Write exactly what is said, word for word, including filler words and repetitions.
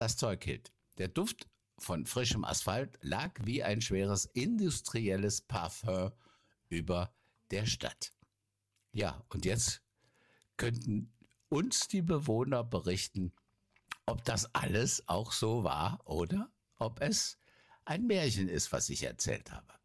Das Zeug hielt. Der Duft von frischem Asphalt lag wie ein schweres industrielles Parfum über der Stadt. Ja, und jetzt könnten uns die Bewohner berichten, ob das alles auch so war oder ob es ein Märchen ist, was ich erzählt habe.